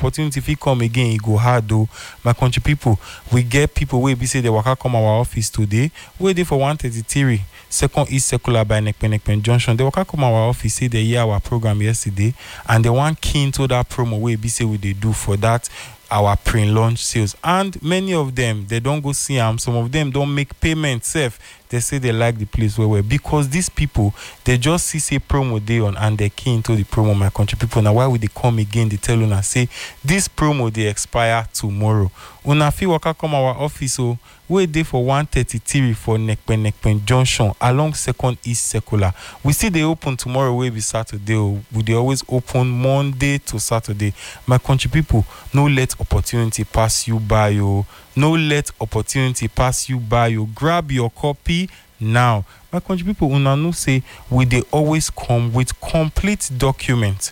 opportunity if he come again, he go hard though. My country people, we get people where be say they waka come our office today. We dey for 133 Second East Circular by Nekpen Junction. They waka come our office, say they hear our program yesterday, and they want keen to that promo where be say we they do for that our pre-launch sales. And many of them, they don't go see them. Some of them don't make payment safe. They say they like the place where because these people, they just see say promo day on and they key into the promo. My country people, now why would they come again? They tell una say this promo they expire tomorrow. Una fi waka come our office, so we dey for 133 for Nekpen Junction along Second East Circular. We see they open tomorrow, will be Saturday. We they always open Monday to Saturday. My country people, no let opportunity pass you by. No let opportunity pass you by. Grab your copy now. My country people, una know say we they always come with complete documents.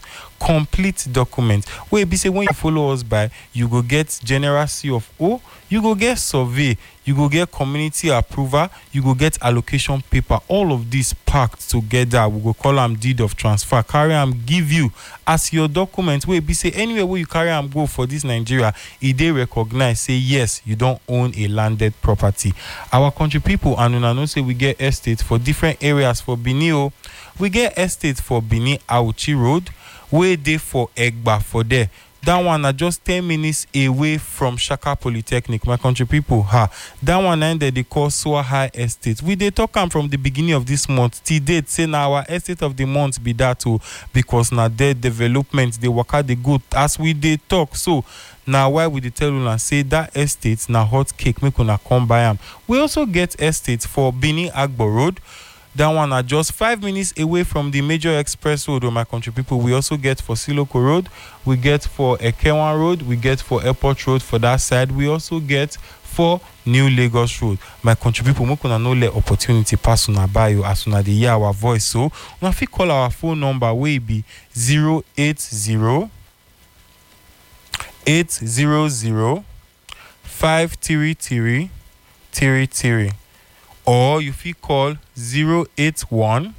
Where be say when you follow us by, you go get general CFO, you go get survey, you go get community approval, you go get allocation paper. All of this packed together, we go call them deed of transfer. Carry them, give you as your document. Where be say anywhere where you carry them go for this Nigeria, they recognize say yes, you don't own a landed property. Our country people, and una know say we get estates for different areas for Benin. We get estates for Benin Auchi Road, where they for Egba for there. That one are just 10 minutes away from Shaka Polytechnic. My country people, that one ended they call Soa High Estate. We they talk from the beginning of this month till date say now our estate of the month be that too, because now their development they work out the good as we they talk. So now why would they tell you and say that estate now hot cake make una come buy them. We also get estates for Benin Agbo Road. That one are just 5 minutes away from the major express road. My country people, we also get for Siloko Road, we get for Ekewan Road, we get for Airport Road for that side. We also get for New Lagos Road. My country people, we can no let opportunity pass on by you as soon as they hear our voice. So now if you call our phone number, will be 080 800 533 33. Or you fit call 081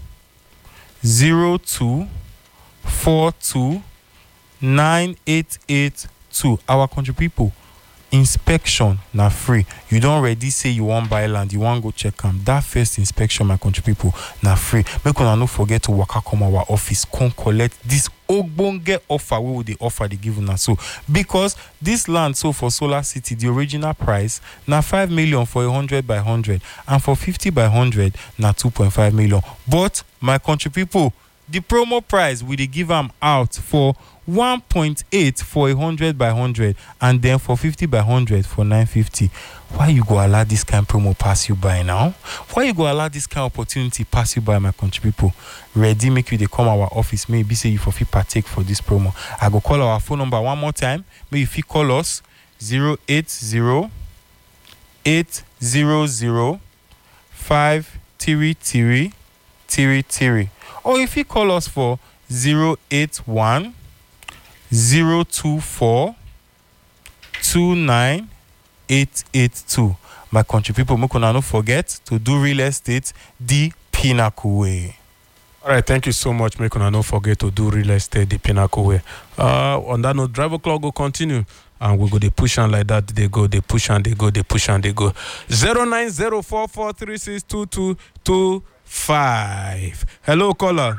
02 42 9882. Our country people, inspection na free. You don't already say you want buy land, you want go check them. That first inspection, my country people, na free. Make una no forget to waka come our office, come collect this ogbonge offer we will they offer the given us. So because this land so for Solar City, the original price na 5 million for 100 by 100, and for 50 by 100 na 2.5 million. But my country people, the promo price we they give them out for 1.8 for 100 by 100, and then for 50 by 100 for 950. Why you go allow this kind of promo pass you by now? Why you go allow this kind of opportunity pass you by, my country people? Ready, make you they come our office, maybe say you for free partake for this promo. I go call our phone number one more time. Maybe if you call us 080 800 533 33, or if you call us for 081 024 29882. My country people, make una no forget to do real estate the pinnacle way. All right, thank you so much. Make una no forget to do real estate the pinnacle way. On that note, drive o'clock go continue, and we go they push on like that. They go, they push and they go, they push and they go. 09044362225. Hello, caller.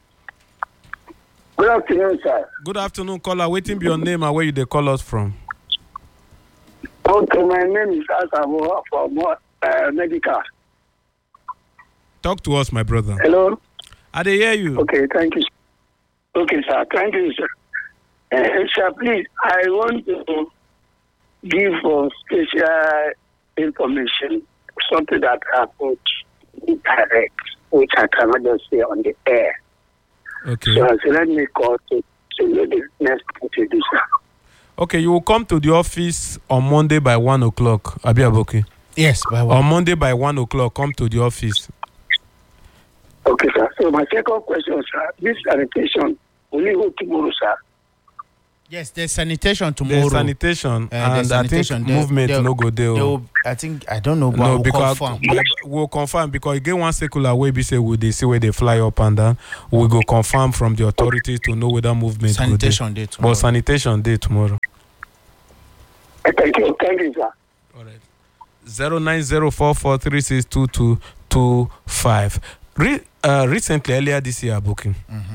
Good afternoon, sir. Good afternoon, caller. Waiting be your name and where you they call us from. Okay, my name is Asabo from Medical. Talk to us, my brother. Hello. I dey hear you. Okay, thank you. Okay, sir. Thank you, sir. Sir, please, I want to give special information, something that happened direct, which I cannot just say on the air. Okay. So let me call to know the next thing to do, sir. Okay, you will come to the office on Monday by 1 o'clock. Abi Aboki? Yes, by 1. On Monday by 1 o'clock, come to the office. Okay, sir. So my second question, sir, this sanitation will you go tomorrow, sir? Yes, there's sanitation tomorrow. There's sanitation, and sanitation. I think movement no go there. I think I don't know, but No, we'll because confirm. we'll confirm because you get one circular way be say they see where they fly up and down. We go confirm from the authorities to know whether movement Sanitation day go there. tomorrow. But sanitation day tomorrow. Thank you, sir. All right. 09044362225. Recently, earlier this year, booking.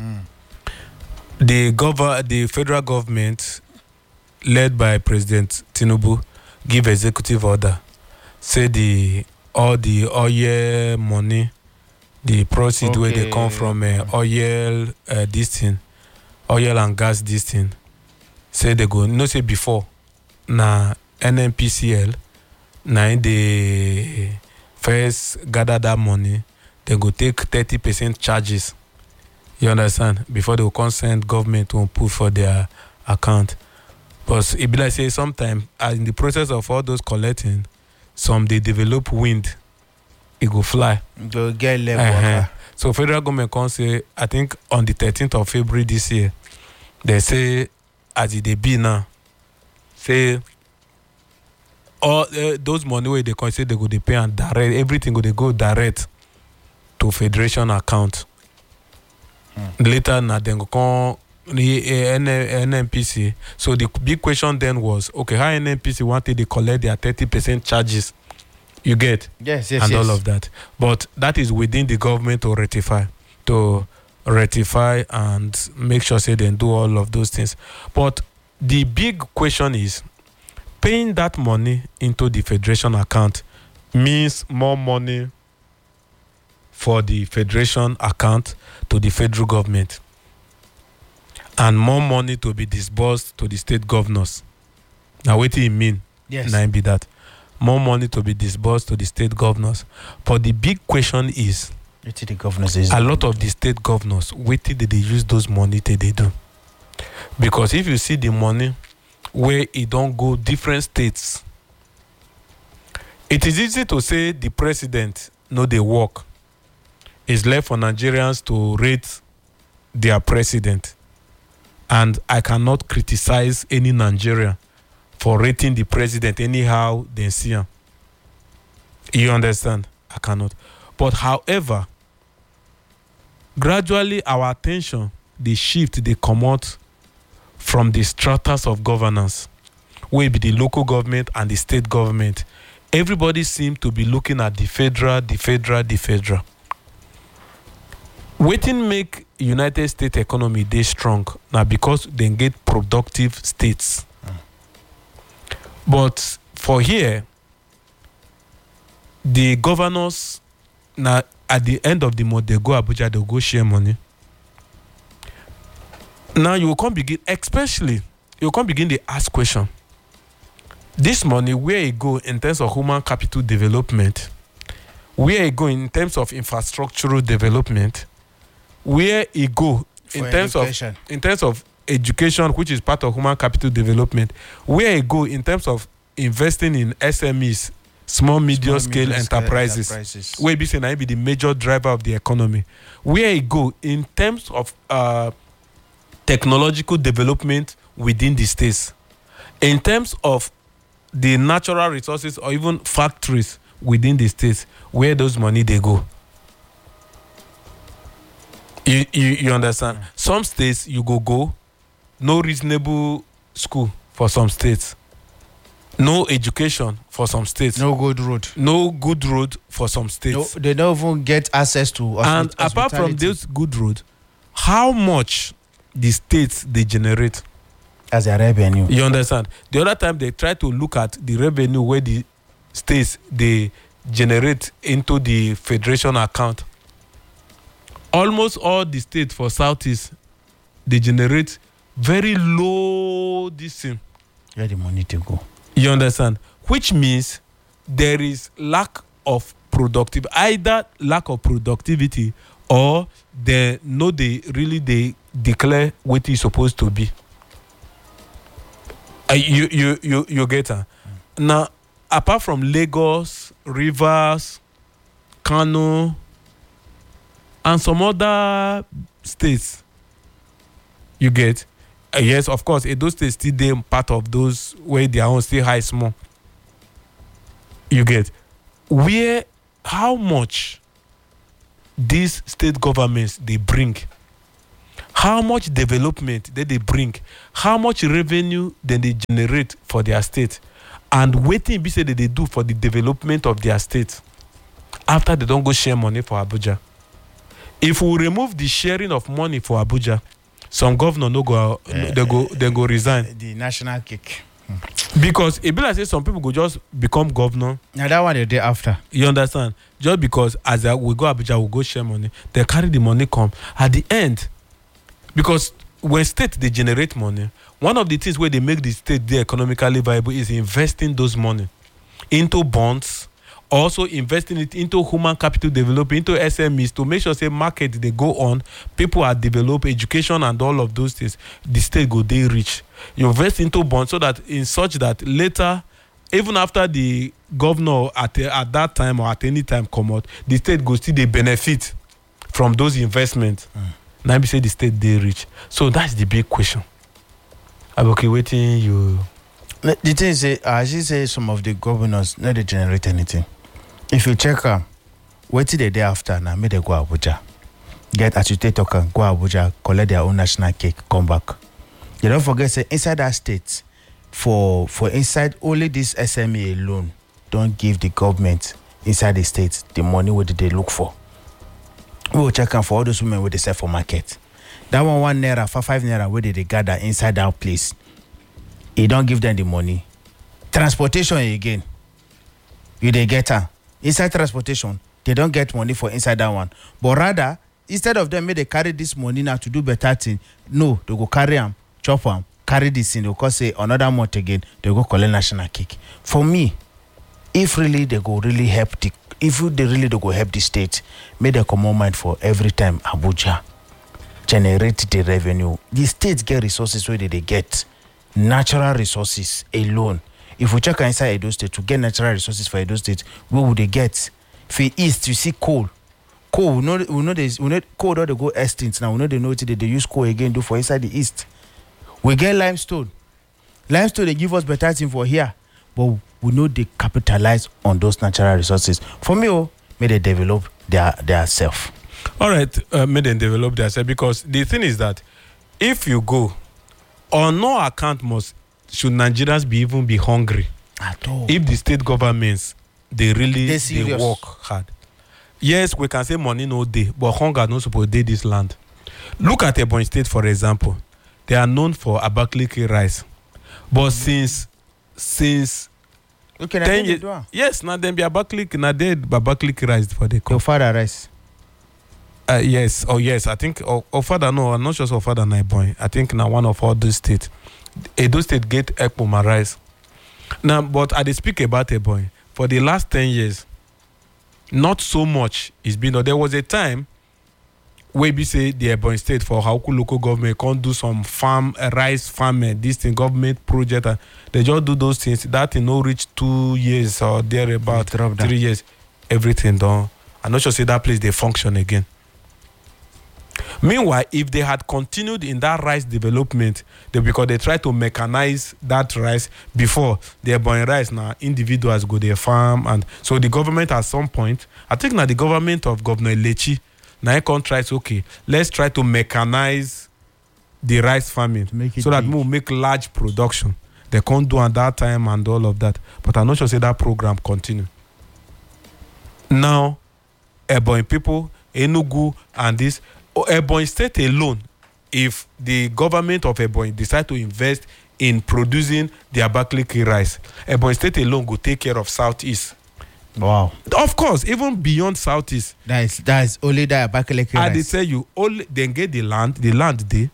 The federal government, led by President Tinubu, give executive order. Say all the oil money, the proceeds where they come from oil oil and gas this thing. Say they go. No say before. Na NNPCL. Na they first gather that money. They go take 30% charges. You understand? Before they will consent government to put for their account. But it be like say sometimes in the process of all those collecting, some they develop wind, it go fly. Go get level. So federal government can say, I think on the 13th of February this year, they say as it be now, say all those money where they can say they go they pay and direct everything go they go direct to federation account. Later now then go come the NNPC. So the big question then was, okay, how NNPC wanted to collect their 30% charges? You get? Yes, and all of that. But that is within the government to rectify and make sure say they do all of those things. But the big question is, paying that money into the federation account means more money for the federation account to the federal government and more money to be disbursed to the state governors. Now what do you mean? Yes. Now be that more money to be disbursed to the state governors. But the big question is, the governors is a lot of the state governors, what did they use those money that they do? Because if you see the money where it don't go different states, it is easy to say the president know they work. It's left for Nigerians to rate their president. And I cannot criticize any Nigerian for rating the president anyhow they see him. You understand? I cannot. But however, gradually our attention, they shift, they come out from the stratas of governance, where be the local government and the state government. Everybody seems to be looking at the federal. Waiting make United States economy they strong now because they get productive states. But for here, the governors now at the end of the month they go Abuja, they go share money. Now you can't begin, especially you can't begin to ask question. This money where it go in terms of human capital development, where it go in terms of infrastructural development, where it go in terms of education, which is part of human capital development, where it go in terms of investing in SMEs, small medium scale enterprises, where be saying be the major driver of the economy, where it go in terms of technological development within the states, in terms of the natural resources or even factories within the states, where those money they go. You understand? Some states you go, no reasonable school for some states, no education for some states, no good road for some states. No, they don't even get access to. And apart from this good road, how much the states they generate as a revenue? You understand? The other time they try to look at the revenue where the states they generate into the federation account. Almost all the states for Southeast, they generate very low this thing. Where the money to go? You understand? Which means there is lack of productivity, either lack of productivity or they declare what is supposed to be. You get her? Now, apart from Lagos, Rivers, Kano, and some other states, you get, Yes, of course, Edo State still dey part of those where their own still high small. You get where how much these state governments they bring, how much development they bring, how much revenue then they generate for their state, and wetin be say that they do for the development of their state after they don't go share money for Abuja. If we remove the sharing of money for Abuja, some governor no go they go resign. The national cake. Because it be like say some people go just become governor. Now that one the day after. You understand? Just because as we go Abuja, we go share money, they carry the money come at the end. Because when state they generate money, one of the things where they make the state they economically viable is investing those money into bonds, also investing it into human capital development, into SMEs to make sure say market they go on, people are develop education and all of those things. The state go they rich. You invest into bonds so that in such that later, even after the governor at that time or at any time come out, the state go still they benefit from those investments. Now we say the state they rich. So that's the big question. I'm okay waiting you. The thing is, I should say some of the governors not they generate anything. If you check wait till the day after now, may they go Abuja, get agitator can go Abuja, collect their own national cake, come back. You don't forget say inside that state, for inside only this SME alone, don't give the government inside the state the money what they look for. We will check for all those women where they sell for market. That one naira for 5 naira where they gather inside that place. You don't give them the money. Transportation again. You they get her. Inside transportation, they don't get money for inside that one. But rather, instead of them, may they carry this money now to do better thing. No, they go carry them, chop them, carry this in. They go say another month again, they go collect national cake. For me, if really they go really help they go help the state, may they come on mind for every time Abuja generate the revenue. The states get resources where they get natural resources alone. If we check inside Edo State to get natural resources for Edo State, what would they get? For East, you see coal. Coal, we know coal don't go extinct now. We know they know what they use coal again do for inside the East. We get limestone. Limestone, they give us better thing for here. But we know they capitalize on those natural resources. For me, may they develop their self. All right, may they develop their self, because the thing is that if you go, on no account should Nigerians be hungry at all. If the state governments they work hard. Yes, we can say money no day, but hunger no supposed to this land. Look at Ebonyi State, for example. They are known for Abakaliki rice, but since okay, 10 years, yes, now them be Abakaliki, now they Abakaliki rice for the your father rice. Yes, yes, I think Ofada no, I'm not sure Ofada na Ebonyi. I think now one of all those states. Edo State get Ekpoma rice. Now, but I speak about Ebonyi. For the last 10 years, not so much is been. There was a time where we say the Ebonyi State for Hauku local government can't do some rice farming, this thing, government project. They just do those things. That in no reach 2 years or there about 3 years. Everything done. I'm not sure say that place they function again. Meanwhile, if they had continued in that rice development, because they tried to mechanize that rice before they're buying rice now, individuals go their farm, and so the government at some point, I think now the government of Governor Lechi now tries, okay, let's try to mechanize the rice farming so that we'll make large production. They can't do at that time and all of that. But I'm not sure say that program continue. Now, Ebonyi people, Enugu and this, Ebonyi State alone, if the government of Ebonyi decide to invest in producing the Abakaliki rice, Ebonyi State alone will take care of Southeast. Wow. Of course, even beyond Southeast. That is only the Abakaliki rice. And they tell you, only then get the land there.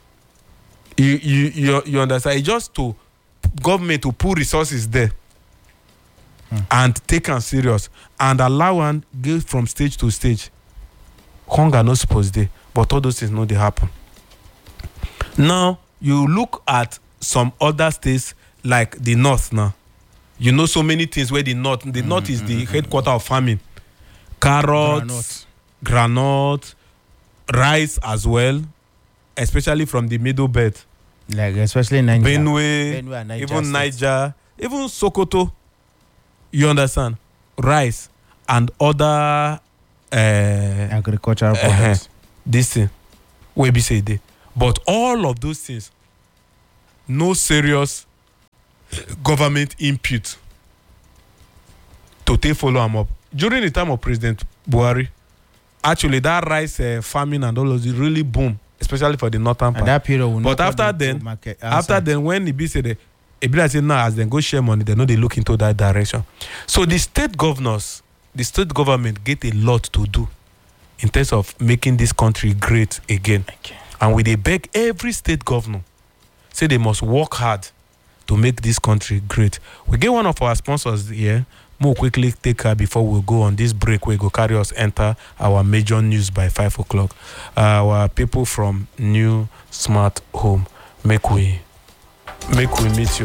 You understand? It's just to government to put resources there and take them serious and allow one go from stage to stage. Hunger not supposed to, but all those things no they happen. Now you look at some other states like the north now. You know so many things where the north is the headquarter of farming. Carrots, granite, rice as well, especially from the middle belt. Like especially Nigeria. Benue, and Niger even State. Niger, even Sokoto. You understand? Rice and other Agricultural products. this thing wey be say dey. But all of those things, no serious government input to take follow am up. During the time of President Buhari, actually that rice farming and all of it really boom, especially for the northern part. And that period will But not after go to then, market after outside. then, when it be say the it be like say now as they go share money, they know they look into that direction. So the state governors, the state government get a lot to do in terms of making this country great again. And we they beg every state governor, say they must work hard to make this country great. We get one of our sponsors here. More quickly take her before we go on this break. We go carry us enter our major news by 5 o'clock. Our people from New Smart Home, make we meet you.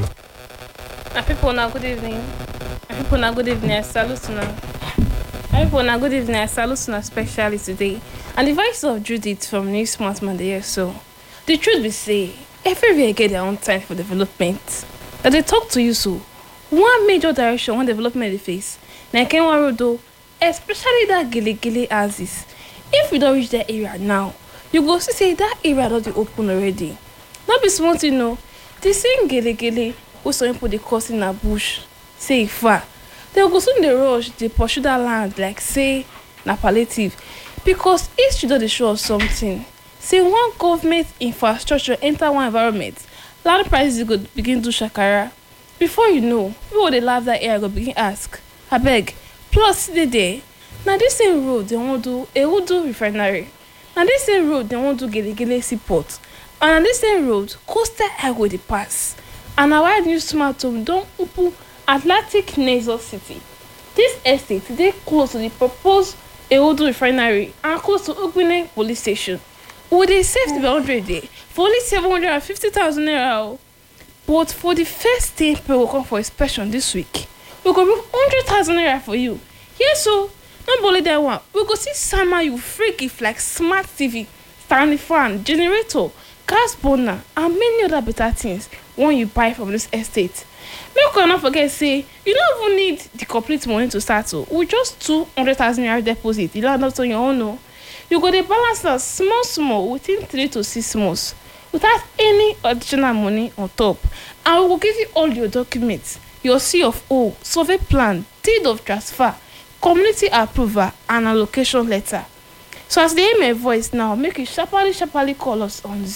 My people, now good evening. My people, now good evening. I salute you now. My people, now good evening. I salute you now especially today. And the voice of Judith from New Smart Man here. So, the truth be say, everywhere get their own time for development. That they talk to you so. One major direction, one development they face. Now, Kenwa Road, especially that Gile Axis. If you don't reach that area now, you go see say that area not open already. Not be smart, you know. The same Gile who some people they cause in a bush, say far. They go soon the rush, they pursue that land like say na palliative. Because history does show us something. Say one government infrastructure enter one environment, land prices go begin to shakara. Before you know, people they laugh that area go begin ask, I beg, plus the day. Now this same road they won't do a Udu refinery. Now this same road they won't do Gele seaport. And on this same road, coastal highway they pass. And our wide New Smart Home don't open Atlantic Nasal City. This estate they close to the proposed Eodo refinery and close to Ogbine police station. Would they save the 100 day for only 750,000 naira? But for the first day people will come for inspection this week, we go remove 100,000 naira for you. Yes, so not only that one, we go see sama you free gift like smart TV, standing fan, generator, gas burner, and many other better things when you buy from this estate. Make you not forget say you don't even need the complete money to start with just 200,000 naira deposit. You don't have to on your own. No. You go the balance out small within 3 to 6 months without any additional money on top. And we will give you all your documents, your C of O, survey plan, deed of transfer, community approval, and allocation letter. So as they hear my voice now, make you sharply call us on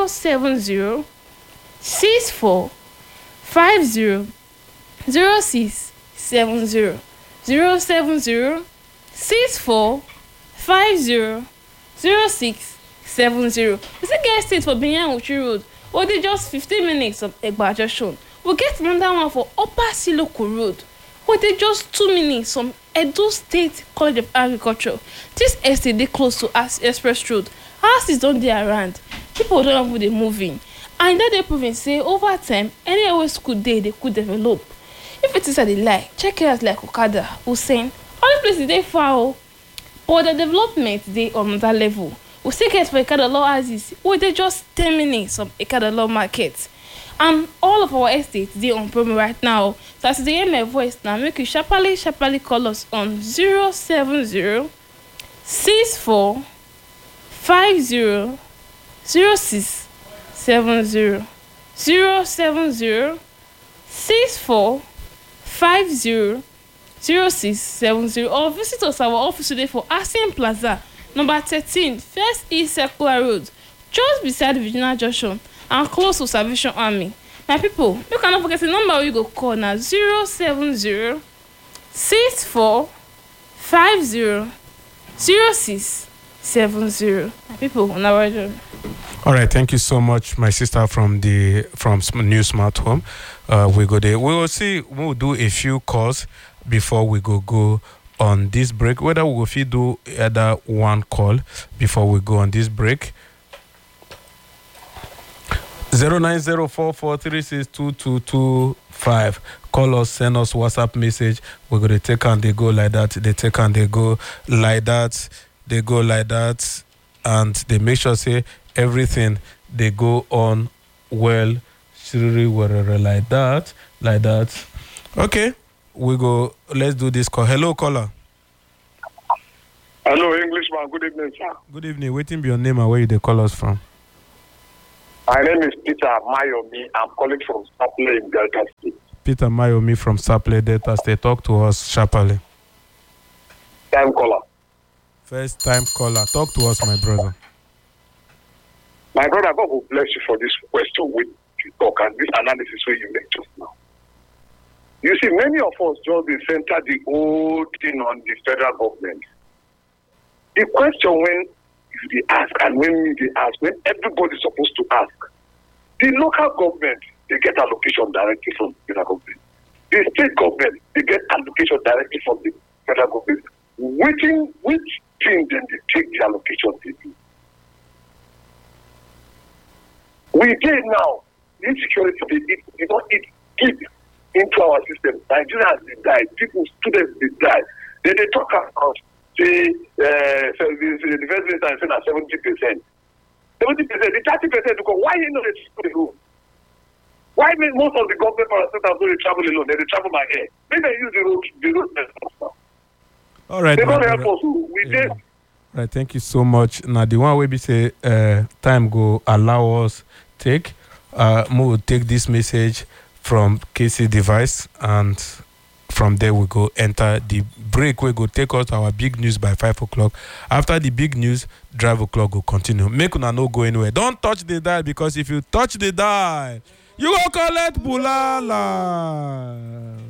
070 64 50 0670 070 64 50 0670. We still get state for Binyan Uchi Road, or they just 15 minutes of Egba Junction. We get another one for Upper Siloko Road, or they just 2 minutes from Edo State College of Agriculture. This estate they close to Express Road. Houses don't dey around. People don't know they moving. And that they proving say over time, any way school they could develop. If it is a lie, check it out like Okada, Hussein. All the places they far, but the development they on that level. We still get for Ekada Law Axis, where they just 10 minutes from Ekada Law Market. And all of our estates they on promo right now. So as they hear my voice now, make you sharply call us on 070 64 50 0670 070 64 50 0670 or visit us our office today for ASEAN Plaza, number 13, First East Circular Road, just beside Virginia Junction and close to Salvation Army. My people, you cannot forget the number we go call now 070 64 50 0670. My people, on our journey. All right, thank you so much, my sister from New Smart Home. We go there. We will see. We will do a few calls before we go on this break. Whether we will do either one call before we go on this break. 09044362225. Call us, send us WhatsApp message. We're gonna take and they go like that. They take and they go like that. They go like that, and they make sure say everything they go on well, shiri werere like that. Okay, we go. Let's do this call. Hello, caller. Hello, Englishman. Good evening, sir. Good evening. Waiting be your name and where you dey call us from. My name is Peter Mayomi. I'm calling from Saple in Delta State. Peter Mayomi from Saple, Delta State. Talk to us sharply. Time caller. First time caller. Talk to us, my brother. My brother, God will bless you for this question with you talk and this analysis where you make just now. You see, many of us just center the whole thing on the federal government. The question when they ask and when they ask, when everybody's supposed to ask, the local government, they get allocation directly from the federal government. The state government, they get allocation directly from the federal government. Which thing then they take the allocation to do? We did now, insecurity, they don't eat deep into our system. Nigerians, they die. People, students, they die. Then they talk about, say, the first minister is saying at 70%. 70%, the 30%, because why you know they travel alone? Why most of the government parastatals don't travel alone? They travel by air. Maybe they use the road now. All right. They don't help us. We did. Right, thank you so much. Now, the one where we say time go allow us take, we will take this message from KC device, and from there we go enter the break. We go take us to our big news by 5 o'clock. After the big news, drive o'clock will continue. Make una no go anywhere. Don't touch the dial, because if you touch the dial, you go collect bulala.